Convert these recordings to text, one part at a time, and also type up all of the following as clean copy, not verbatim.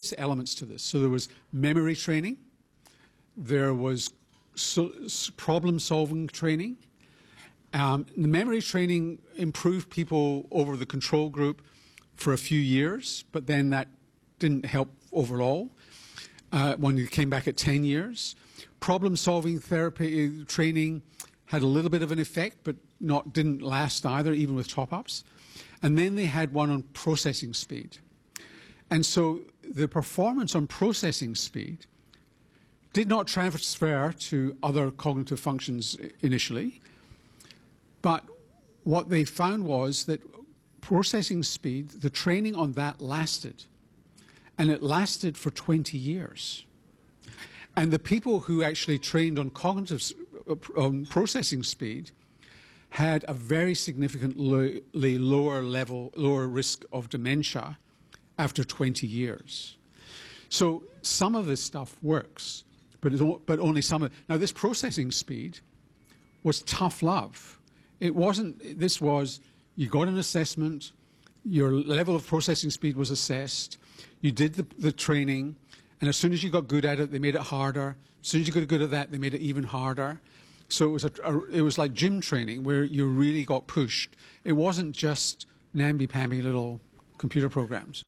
various elements to this. So there was memory training, there was problem-solving training. The memory training improved people over the control group for a few years, but then that didn't help overall when you came back at 10 years. Problem-solving therapy training had a little bit of an effect, but didn't last either, even with top-ups. And then they had one on processing speed. And so the performance on processing speed did not transfer to other cognitive functions initially, but what they found was that processing speed, the training on that lasted, and it lasted for 20 years. And the people who actually trained on processing speed had a very significantly lower risk of dementia after 20 years. So some of this stuff works, but only some of it. Now, this processing speed was tough love. It wasn't, this was, you got an assessment, your level of processing speed was assessed, you did the training, and as soon as you got good at it, they made it harder. As soon as you got good at that, they made it even harder. So it was like gym training where you really got pushed. It wasn't just namby-pamby little computer programs.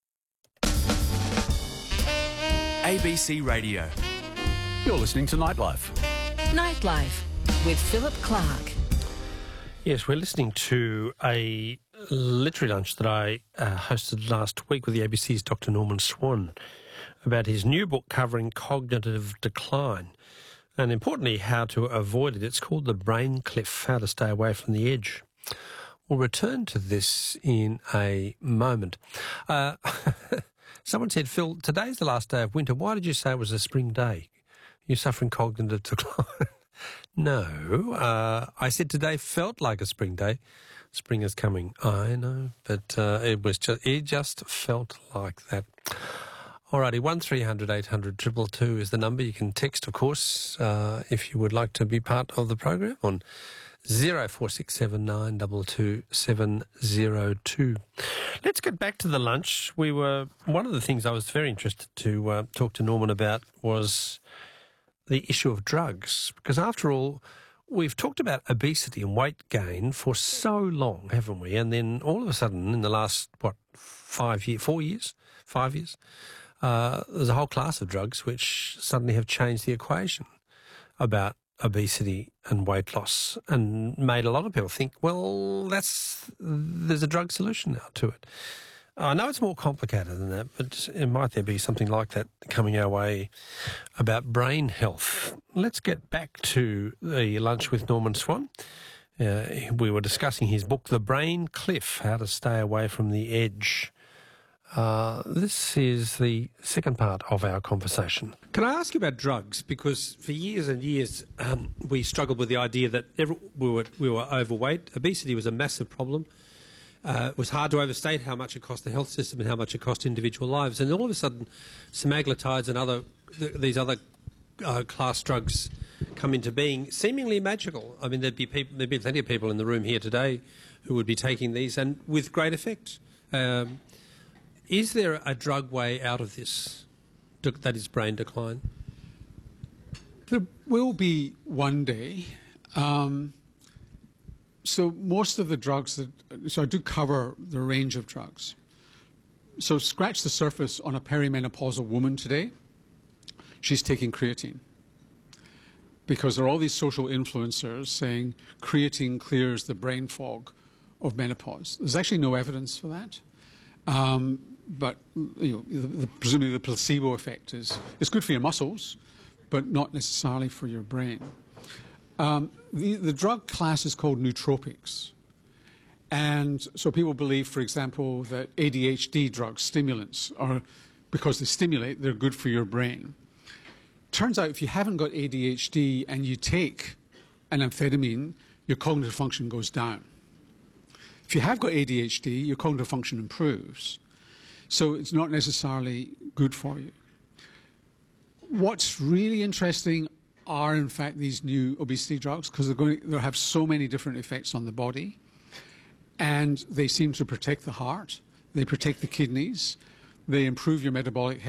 ABC Radio. You're listening to Nightlife. Nightlife with Philip Clark. Yes, we're listening to a literary lunch that I hosted last week with the ABC's Dr. Norman Swan about his new book covering cognitive decline and, importantly, how to avoid it. It's called The Brain Cliff, How to Stay Away from the Edge. We'll return to this in a moment. Someone said, Phil, today's the last day of winter. Why did you say it was a spring day? You're suffering cognitive decline. No, I said today felt like a spring day. Spring is coming, I know, but it just felt like that. Alrighty, 1300 800 222 is the number. You can text, of course, if you would like to be part of the program on 0467 922 702. Let's get back to the lunch. One of the things I was very interested to talk to Norman about was the issue of drugs, because after all, we've talked about obesity and weight gain for so long, haven't we? And then all of a sudden, in the last, 5 years, there's a whole class of drugs which suddenly have changed the equation about obesity and weight loss and made a lot of people think, well, there's a drug solution now to it. I know it's more complicated than that, but might there be something like that coming our way about brain health? Let's get back to the lunch with Norman Swan. We were discussing his book, The Brain Cliff, How to Stay Away from the Edge. This is the second part of our conversation. Can I ask you about drugs? Because for years and years, we struggled with the idea that we were overweight. Obesity was a massive problem. It was hard to overstate how much it cost the health system and how much it cost individual lives. And all of a sudden, semaglutides and these other class drugs come into being, seemingly magical. I mean, there'd be plenty of people in the room here today who would be taking these, and with great effect. Is there a drug way out of this, that is brain decline? There will be one day. So most of the drugs so I do cover the range of drugs. So scratch the surface on a perimenopausal woman today. She's taking creatine because there are all these social influencers saying creatine clears the brain fog of menopause. There's actually no evidence for that. But presumably the placebo effect is good for your muscles, but not necessarily for your brain. The drug class is called nootropics. And so people believe, for example, that ADHD drugs, stimulants, because they stimulate, they're good for your brain. Turns out if you haven't got ADHD and you take an amphetamine, your cognitive function goes down. If you have got ADHD, your cognitive function improves. So it's not necessarily good for you. What's really interesting are, in fact, these new obesity drugs, because they'll have so many different effects on the body, and they seem to protect the heart, they protect the kidneys, they improve your metabolic health.